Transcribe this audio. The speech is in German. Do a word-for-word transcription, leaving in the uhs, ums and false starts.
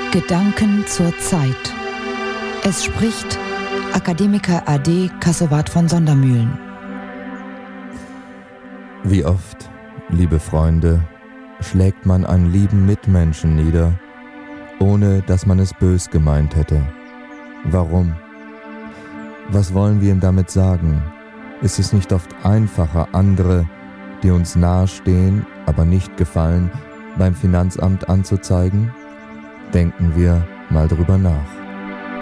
Gedanken zur Zeit. Es spricht Akademiker A D Kassowat von Sondermühlen. Wie oft, liebe Freunde, schlägt man einen lieben Mitmenschen nieder, ohne dass man es bös gemeint hätte. Warum? Was wollen wir ihm damit sagen? Ist es nicht oft einfacher, andere, die uns nahestehen, aber nicht gefallen, beim Finanzamt anzuzeigen? Denken wir mal drüber nach.